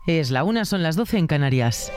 Es la 1, son las 12 en Canarias.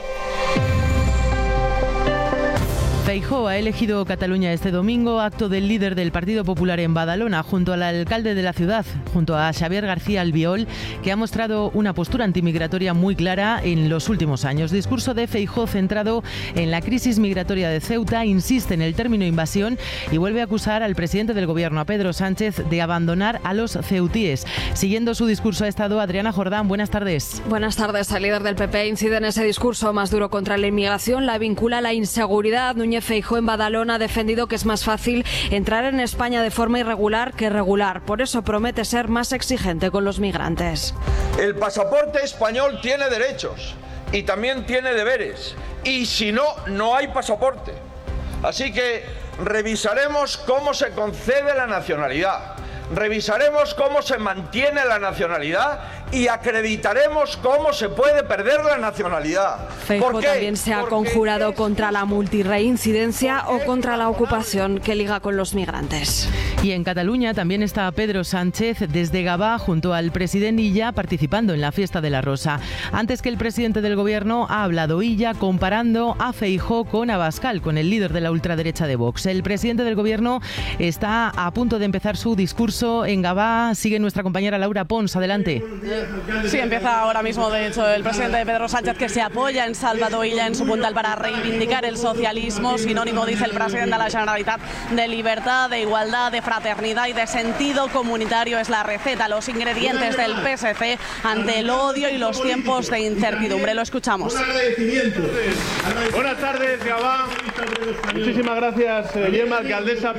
Feijóo ha elegido Cataluña este domingo, acto del líder del Partido Popular en Badalona, junto al alcalde de la ciudad, junto a Xavier García Albiol, que ha mostrado una postura antimigratoria muy clara en los últimos años. Discurso de Feijóo centrado en la crisis migratoria de Ceuta, insiste en el término invasión y vuelve a acusar al presidente del gobierno, a Pedro Sánchez, de abandonar a los ceutíes. Siguiendo su discurso ha estado Adriana Jordán. Buenas tardes. Buenas tardes. El líder del PP incide en ese discurso más duro contra la inmigración, la vincula a la inseguridad. Núñez Feijóo en Badalona ha defendido que es más fácil entrar en España de forma irregular que regular. Por eso promete ser más exigente con los migrantes. El pasaporte español tiene derechos y también tiene deberes. Y si no, no hay pasaporte. Así que revisaremos cómo se concede la nacionalidad. Revisaremos cómo se mantiene la nacionalidad y acreditaremos cómo se puede perder la nacionalidad. Feijóo también se ha conjurado contra la multirreincidencia o contra la ocupación que liga con los migrantes. Y en Cataluña también está Pedro Sánchez desde Gavà junto al presidente Illa participando en la fiesta de la Rosa. Antes que el presidente del gobierno ha hablado Illa comparando a Feijóo con Abascal, con el líder de la ultraderecha de Vox. El presidente del gobierno está a punto de empezar su discurso en Gavà. Sigue nuestra compañera Laura Pons. Adelante. Sí, empieza ahora mismo, de hecho, el presidente Pedro Sánchez, que se apoya en Salvador Illa en su puntal para reivindicar el socialismo, sinónimo, dice el presidente de la Generalitat, de libertad, de igualdad, de fraternidad y de sentido comunitario. Es la receta, los ingredientes del PSC ante el odio y los tiempos de incertidumbre. Lo escuchamos. Buenas tardes, Gavà. Muchísimas gracias, Gemma, alcaldesa,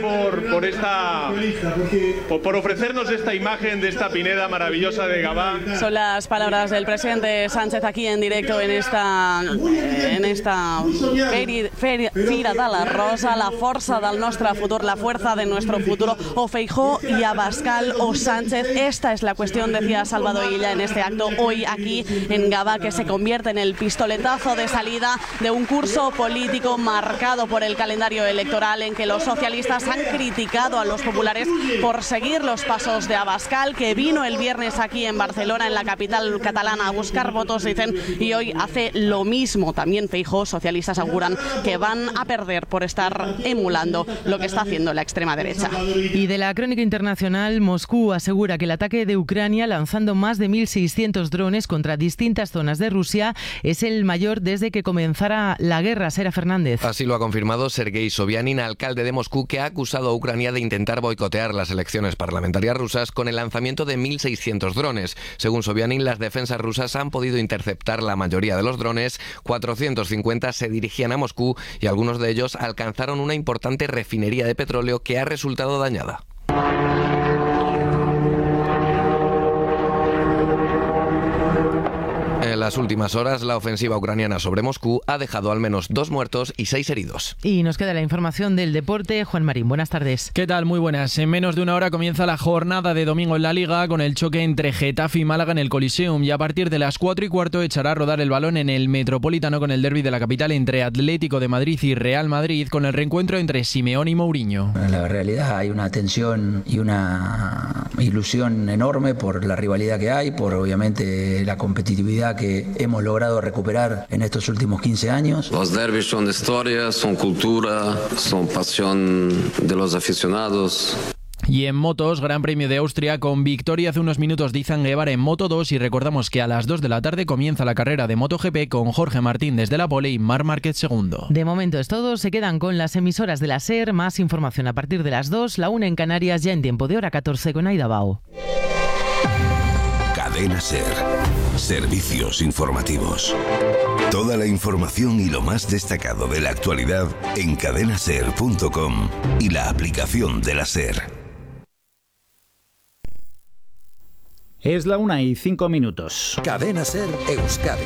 por ofrecernos esta imagen de esta pineda maravillosa de Gavà. Son las palabras del presidente Sánchez aquí en directo en esta Fira de la Rosa, la força del nostre futur, la fuerza de nuestro futuro. O Feijóo y Abascal o Sánchez. Esta es la cuestión, decía Salvador Illa en este acto hoy aquí en Gavà, que se convierte en el pistoletazo de salida de un curso político marcado por el calendario electoral, en que los socialistas han criticado a los populares por seguir los pasos de Abascal, que vino el viernes aquí en Barcelona, en la capital catalana, a buscar votos, dicen, y hoy hace lo mismo. También Feijóo, socialistas auguran que van a perder por estar emulando lo que está haciendo la extrema derecha. Y de la crónica internacional, Moscú asegura que el ataque de Ucrania, lanzando más de 1.600 drones contra distintas zonas de Rusia, es el mayor desde que comenzara la guerra. Sera Fernández. Así lo ha confirmado Sergei Sobyanin, alcalde de Moscú, que ha acusado a Ucrania de intentar boicotear las elecciones parlamentarias rusas con el lanzamiento de 1.600 drones. Según Sobyanin, las defensas rusas han podido interceptar la mayoría de los drones. 450 se dirigían a Moscú y algunos de ellos alcanzaron una importante refinería de petróleo que ha resultado dañada. En las últimas horas, la ofensiva ucraniana sobre Moscú ha dejado al menos 2 muertos y 6 heridos. Y nos queda la información del deporte. Juan Marín, buenas tardes. ¿Qué tal? Muy buenas. En menos de una hora comienza la jornada de domingo en la Liga, con el choque entre Getafe y Málaga en el Coliseum, y a partir de las 4:15 echará a rodar el balón en el Metropolitano con el derbi de la capital entre Atlético de Madrid y Real Madrid, con el reencuentro entre Simeone y Mourinho. En la realidad hay una tensión y una ilusión enorme por la rivalidad que hay, por obviamente la competitividad que hemos logrado recuperar en estos últimos 15 años. Los derbis son historia, son cultura, son pasión de los aficionados. Y en motos, Gran Premio de Austria con victoria hace unos minutos de Izan Guevara en Moto 2, y recordamos que a las 2 de la tarde comienza la carrera de MotoGP con Jorge Martín desde la pole y Marc Márquez segundo. De momento es todo, se quedan con las emisoras de la SER, más información a partir de las 2, la 1 en Canarias, ya en tiempo de hora 14 con Aida Bao. Cadena SER. Servicios informativos. Toda la información y lo más destacado de la actualidad en cadenaser.com y la aplicación de la SER. Es la 1:05. Cadena SER Euskadi.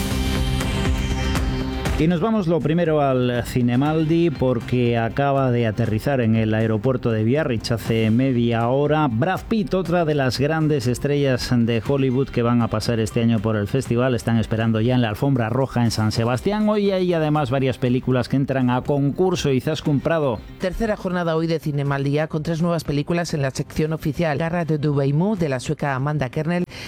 Y nos vamos lo primero al Zinemaldi, porque acaba de aterrizar en el aeropuerto de Biarritz hace media hora Brad Pitt, otra de las grandes estrellas de Hollywood que van a pasar este año por el festival. Están esperando ya en la alfombra roja en San Sebastián. Hoy hay además varias películas que entran a concurso. Izaskun Prado. Tercera jornada hoy de Zinemaldi, con 3 nuevas películas en la sección oficial. Garra de Dubaimú, de la sueca Amanda Kernel,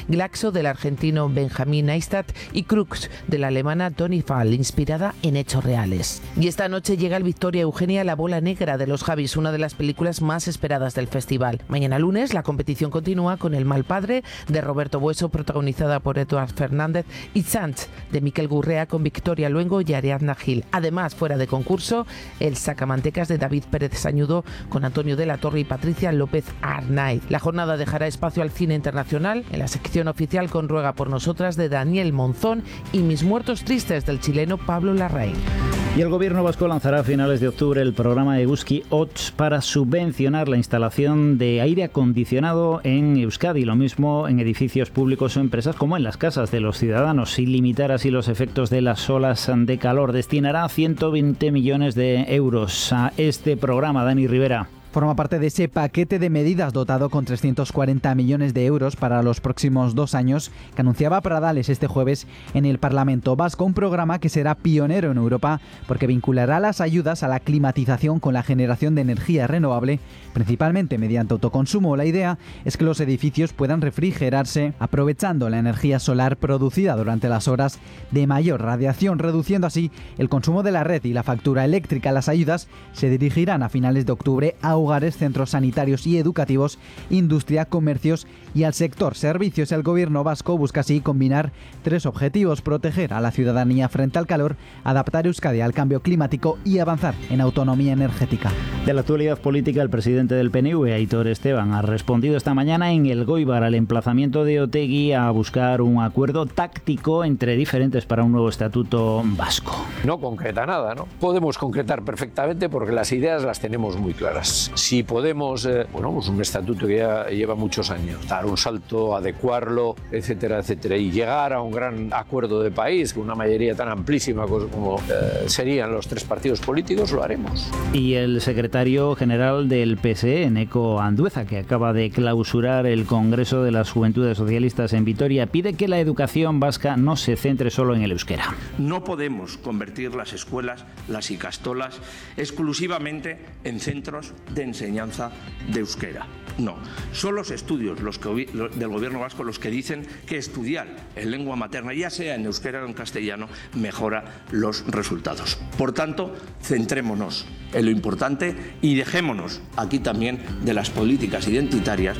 Glaxo del argentino Benjamin Neistat y Crux de la alemana Toni Fall, inspirada en hechos reales. Y esta noche llega al Victoria Eugenia La bola negra de los Javis, una de las películas más esperadas del festival. Mañana lunes la competición continúa con El mal padre de Roberto Bueso, protagonizada por Eduard Fernández, y Sanz de Miquel Gurrea con Victoria Luengo y Ariadna Gil. Además, fuera de concurso, El sacamantecas de David Pérez Sañudo con Antonio de la Torre y Patricia López Arnaiz. La jornada dejará espacio al cine internacional en la sección oficial con Ruega por nosotras de Daniel Monzón y Mis muertos tristes del chileno Pablo Larraín. Y el gobierno vasco lanzará a finales de octubre el programa Eguzki Hots para subvencionar la instalación de aire acondicionado en Euskadi, lo mismo en edificios públicos o empresas como en las casas de los ciudadanos, sin limitar así los efectos de las olas de calor. Destinará 120 millones de euros a este programa. Dani Rivera. Forma parte de ese paquete de medidas dotado con 340 millones de euros para los próximos 2 años que anunciaba Pradales este jueves en el Parlamento Vasco, un programa que será pionero en Europa porque vinculará las ayudas a la climatización con la generación de energía renovable, principalmente mediante autoconsumo. La idea es que los edificios puedan refrigerarse aprovechando la energía solar producida durante las horas de mayor radiación, reduciendo así el consumo de la red y la factura eléctrica. Las ayudas se dirigirán a finales de octubre a hogares, centros sanitarios y educativos, industria, comercios y al sector servicios. El gobierno vasco busca así combinar 3 objetivos: proteger a la ciudadanía frente al calor, adaptar Euskadi al cambio climático y avanzar en autonomía energética. De la actualidad política, el presidente del PNV, Aitor Esteban, ha respondido esta mañana en Elgoibar al emplazamiento de Otegi a buscar un acuerdo táctico entre diferentes para un nuevo estatuto vasco. No concreta nada, ¿no? Podemos concretar perfectamente porque las ideas las tenemos muy claras. Si podemos, pues un estatuto que ya lleva muchos años, dar un salto, adecuarlo, etcétera, etcétera, y llegar a un gran acuerdo de país con una mayoría tan amplísima como serían los 3 partidos políticos, lo haremos. Y el secretario general del PSE, Eneko Andueza, que acaba de clausurar el Congreso de las Juventudes Socialistas en Vitoria, pide que la educación vasca no se centre solo en el euskera. No podemos convertir las escuelas, las ikastolas, exclusivamente en centros de enseñanza de euskera. No, son los estudios del gobierno vasco los que dicen que estudiar en lengua materna, ya sea en euskera o en castellano, mejora los resultados. Por tanto, centrémonos en lo importante y dejémonos aquí también de las políticas identitarias.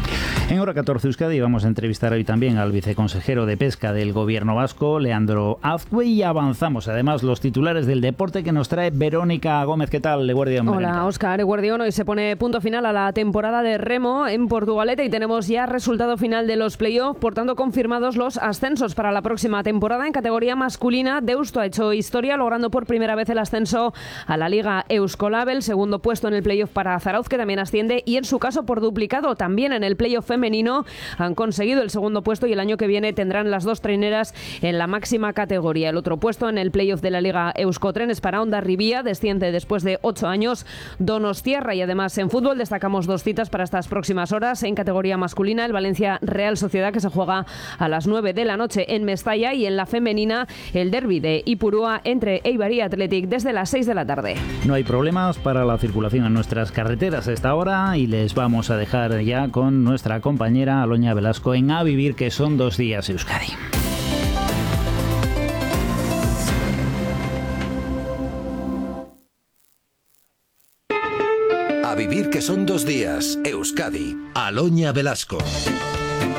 En Hora 14 Euskadi vamos a entrevistar hoy también al viceconsejero de Pesca del Gobierno vasco, Leandro Azcue, y avanzamos además los titulares del deporte que nos trae Verónica Gómez. ¿Qué tal, Eguardión? Hola, Óscar. Eguardión, hoy se pone punto final a la temporada de remo en Portugalete y tenemos ya resultado final de los playoffs, por tanto confirmados los ascensos para la próxima temporada. En categoría masculina, Deusto ha hecho historia logrando por primera vez el ascenso a la Liga Euskolabel, segundo puesto en el playoff para Zarauz, que también asciende, y en su caso por duplicado también en el playoff femenino han conseguido el segundo puesto y el año que viene tendrán las 2 traineras en la máxima categoría. El otro puesto en el playoff de la Liga Euskotrenes para Hondarribia, desciende después de 8 años Donostiarra. Y además en fútbol destacamos 2 citas para estas próximas horas. En categoría masculina, el Valencia Real Sociedad, que se juega a las 9 de la noche en Mestalla, y en la femenina el derbi de Ipurúa entre Eibar y Athletic desde las 6 de la tarde. No hay problemas para la circulación en nuestras carreteras a esta hora y les vamos a dejar ya con nuestra compañera Aloña Velasco en A Vivir, que son 2 días Euskadi. A Vivir, que son 2 días Euskadi. Aloña Velasco.